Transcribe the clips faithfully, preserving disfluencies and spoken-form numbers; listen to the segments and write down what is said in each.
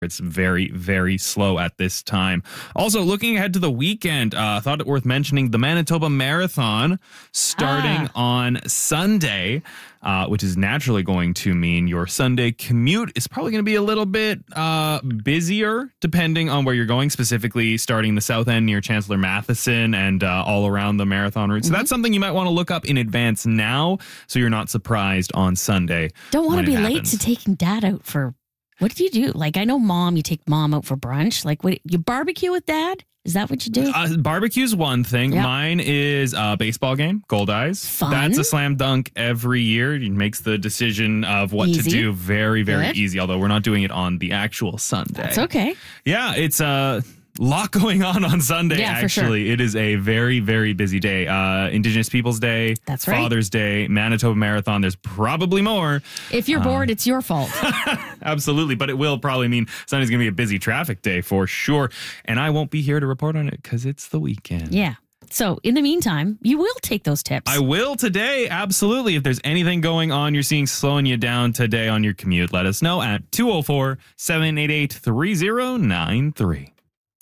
It's very, very slow at this time. Also, looking ahead to the weekend, I uh, thought it worth mentioning the Manitoba Marathon starting ah. on Sunday, uh, which is naturally going to mean your Sunday commute is probably going to be a little bit uh, busier, depending on where you're going, specifically starting the south end near Chancellor Matheson and uh, all around the marathon route. So mm-hmm. that's something you might want to look up in advance now so you're not surprised on Sunday. Don't want to be happens. late to taking dad out for... What do you do? Like, I know mom, you take mom out for brunch. Like, what, you barbecue with dad? Is that what you do? Uh, barbecue's one thing. Yep. Mine is a baseball game, Gold Eyes. Fun. That's a slam dunk every year. It makes the decision of what easy. to do very, very Good. easy, although we're not doing it on the actual Sunday. That's okay. Yeah, it's a... Uh, lot going on on Sunday, yeah, actually. For sure. It is a very, very busy day. Uh, Indigenous Peoples Day, That's right. Father's Day, Manitoba Marathon. There's probably more. If you're uh, bored, it's your fault. Absolutely, but it will probably mean Sunday's going to be a busy traffic day for sure. And I won't be here to report on it because it's the weekend. Yeah. So in the meantime, you will take those tips. I will today. Absolutely. If there's anything going on you're seeing slowing you down today on your commute, let us know at two oh four, seven eight eight, three oh nine three.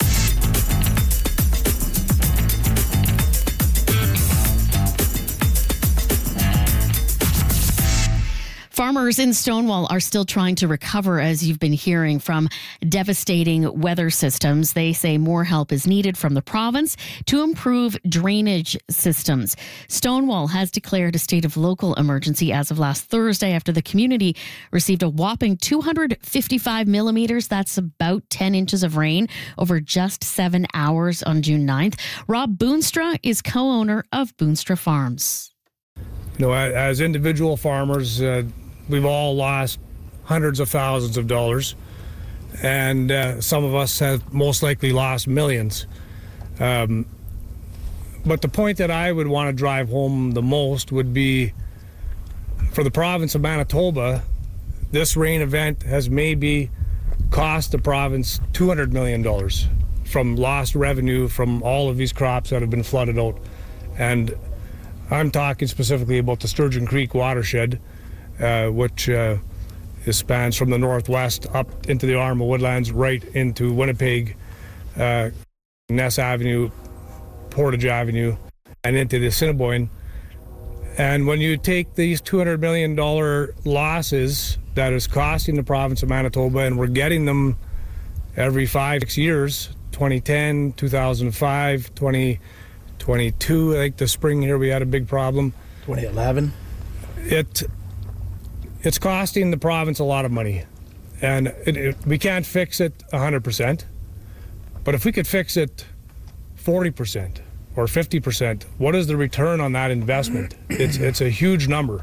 Farmers in Stonewall are still trying to recover, as you've been hearing, from devastating weather systems. They say more help is needed from the province to improve drainage systems. Stonewall has declared a state of local emergency as of last Thursday after the community received a whopping two hundred fifty-five millimeters. That's about ten inches of rain over just seven hours on June ninth. Rob Boonstra is co-owner of Boonstra Farms. You know, as individual farmers, uh, we've all lost hundreds of thousands of dollars, and uh, some of us have most likely lost millions. Um, but the point that I would want to drive home the most would be, for the province of Manitoba, this rain event has maybe cost the province two hundred million dollars from lost revenue from all of these crops that have been flooded out. And I'm talking specifically about the Sturgeon Creek watershed, uh, which uh, is spans from the northwest up into the Arma Woodlands, right into Winnipeg, uh, Ness Avenue, Portage Avenue, and into the Assiniboine. And when you take these two hundred million dollars losses that is costing the province of Manitoba, and we're getting them every five, six years, twenty ten, two thousand five, twenty twenty-two, I think the spring here we had a big problem. twenty eleven. It it's costing the province a lot of money, and it, it, we can't fix it one hundred percent. But if we could fix it forty percent or fifty percent, what is the return on that investment? It's it's a huge number,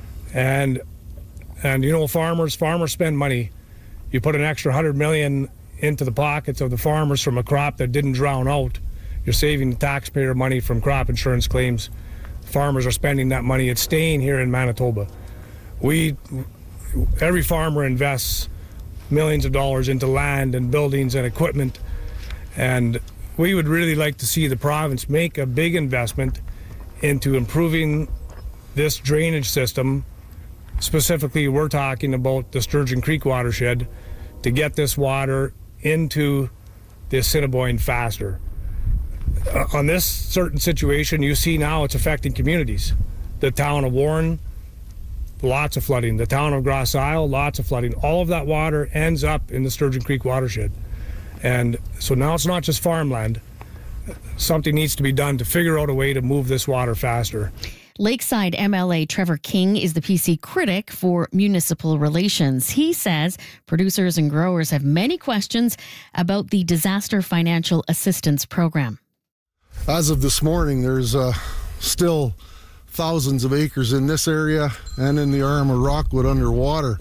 and and you know farmers farmers spend money. You put an extra one hundred million into the pockets of the farmers from a crop that didn't drown out. You're saving taxpayer money from crop insurance claims. Farmers are spending that money. It's staying here in Manitoba. We, every farmer invests millions of dollars into land and buildings and equipment, and we would really like to see the province make a big investment into improving this drainage system. Specifically, we're talking about the Sturgeon Creek watershed, to get this water into the Assiniboine faster. Uh, on this certain situation, you see now it's affecting communities. The town of Warren, lots of flooding. The town of Grosse Isle, lots of flooding. All of that water ends up in the Sturgeon Creek watershed. And so now it's not just farmland. Something needs to be done to figure out a way to move this water faster. Lakeside M L A Trevor King is the P C critic for municipal relations. He says producers and growers have many questions about the Disaster Financial Assistance Program. As of this morning, there's uh, still thousands of acres in this area and in the Arma Rockwood underwater.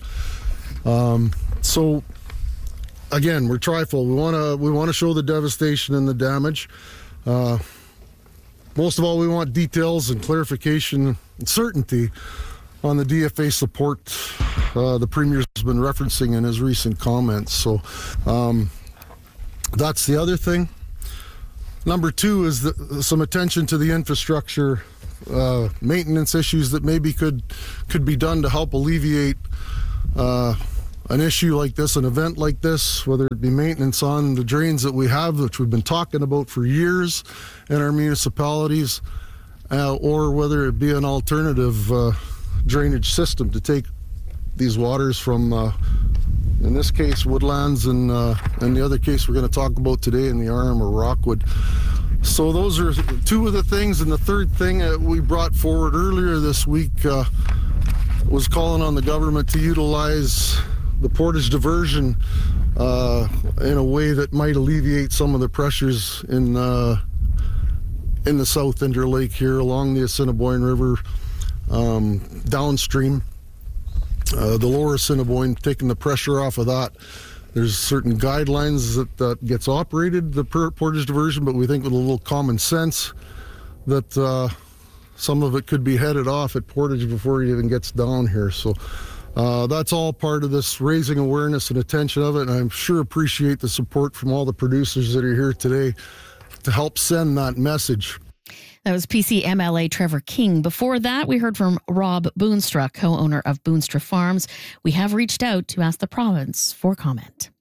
Um, so, again, we're trifold. We want to we want to show the devastation and the damage. Uh, most of all, we want details and clarification and certainty on the D F A support uh, the Premier's been referencing in his recent comments. So um, that's the other thing. Number two is the, some attention to the infrastructure uh, maintenance issues that maybe could could be done to help alleviate uh, an issue like this, an event like this, whether it be maintenance on the drains that we have, which we've been talking about for years in our municipalities, uh, or whether it be an alternative uh, drainage system to take these waters from, uh, in this case, Woodlands, and uh, in the other case we're going to talk about today in the Arm or Rockwood. So those are two of the things. And the third thing that we brought forward earlier this week uh, was calling on the government to utilize the portage diversion uh, in a way that might alleviate some of the pressures in uh, in the South Interlake here along the Assiniboine River, um, downstream. Uh, the lower Assiniboine, taking the pressure off of that. There's certain guidelines that, that gets operated, the portage diversion, but we think with a little common sense that uh, some of it could be headed off at Portage before it even gets down here. So uh, that's all part of this raising awareness and attention of it, and I'm sure appreciate the support from all the producers that are here today to help send that message. That was P C M L A Trevor King. Before that, we heard from Rob Boonstra, co-owner of Boonstra Farms. We have reached out to ask the province for comment.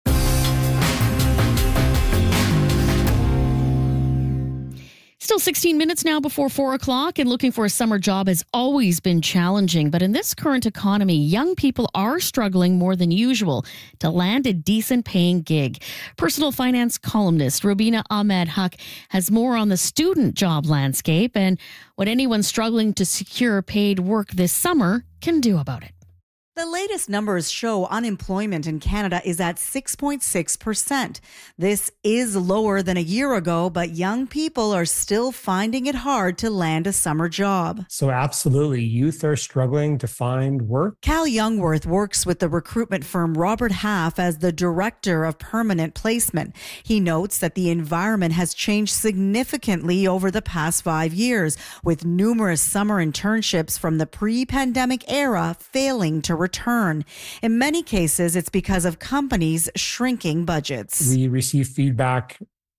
Still sixteen minutes now before four o'clock, and looking for a summer job has always been challenging. But in this current economy, young people are struggling more than usual to land a decent paying gig. Personal finance columnist Robina Ahmed Huck has more on the student job landscape and what anyone struggling to secure paid work this summer can do about it. The latest numbers show unemployment in Canada is at six point six percent. This is lower than a year ago, but young people are still finding it hard to land a summer job. So absolutely, youth are struggling to find work. Cal Youngworth works with the recruitment firm Robert Half as the director of permanent placement. He notes that the environment has changed significantly over the past five years, with numerous summer internships from the pre-pandemic era failing to return. In many cases, it's because of companies shrinking budgets. We receive feedback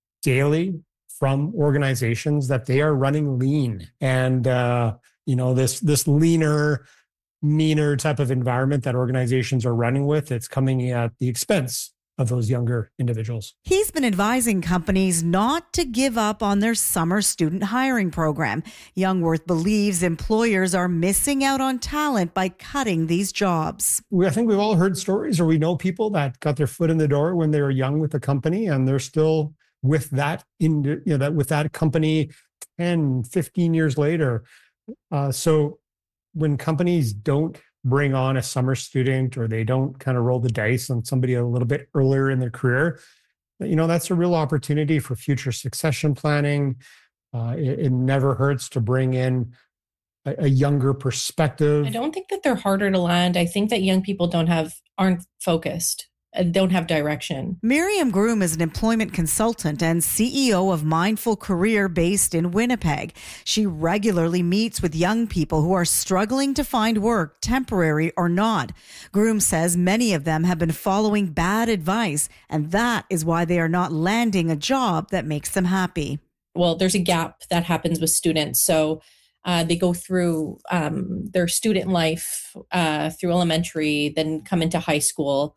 daily from organizations that they are running lean. And, uh, you know, this, this leaner, meaner type of environment that organizations are running with, it's coming at the expense of those younger individuals. He's been advising companies not to give up on their summer student hiring program. Youngworth believes employers are missing out on talent by cutting these jobs. We, I think we've all heard stories, or we know people that got their foot in the door when they were young with a company, and they're still with that in you know that with that company ten, fifteen years later. Uh, so when companies don't bring on a summer student, or they don't kind of roll the dice on somebody a little bit earlier in their career, you know, that's a real opportunity for future succession planning. Uh, it, it never hurts to bring in a, a younger perspective. I don't think that they're harder to land. I think that young people don't have, aren't focused. Don't have direction. Miriam Groom is an employment consultant and C E O of Mindful Career based in Winnipeg. She regularly meets with young people who are struggling to find work, temporary or not. Groom says many of them have been following bad advice, and that is why they are not landing a job that makes them happy. Well, there's a gap that happens with students. So uh, they go through um, their student life uh, through elementary, then come into high school.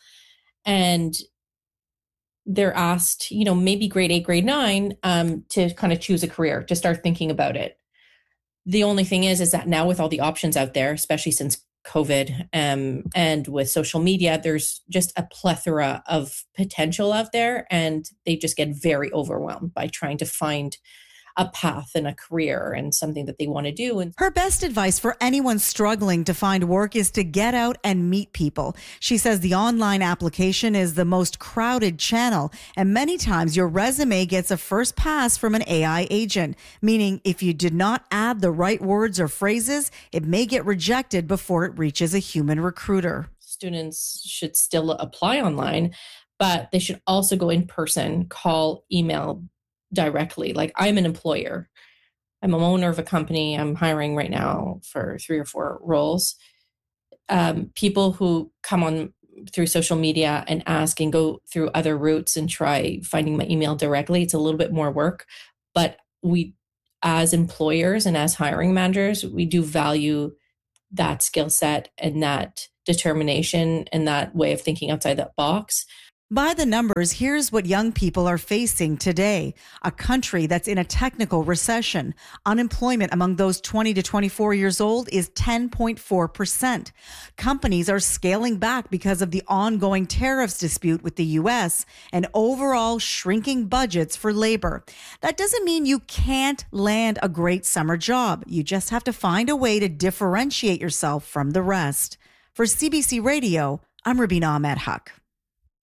And they're asked, you know, maybe grade eight, grade nine, um, to kind of choose a career, to start thinking about it. The only thing is, is that now with all the options out there, especially since COVID um, and with social media, there's just a plethora of potential out there, and they just get very overwhelmed by trying to find a path and a career and something that they want to do. And her best advice for anyone struggling to find work is to get out and meet people. She says the online application is the most crowded channel, and many times your resume gets a first pass from an A I agent, meaning if you did not add the right words or phrases, it may get rejected before it reaches a human recruiter. Students should still apply online, but they should also go in person, call, email directly. Like, I'm an employer. I'm an owner of a company. I'm hiring right now for three or four roles. Um, people who come on through social media and ask and go through other routes and try finding my email directly, it's a little bit more work. But we, as employers and as hiring managers, we do value that skill set and that determination and that way of thinking outside that box. By the numbers, here's what young people are facing today. A country that's in a technical recession. Unemployment among those twenty to twenty-four years old is ten point four percent. Companies are scaling back because of the ongoing tariffs dispute with the U S and overall shrinking budgets for labor. That doesn't mean you can't land a great summer job. You just have to find a way to differentiate yourself from the rest. For C B C Radio, I'm Rubina Ahmed Huq.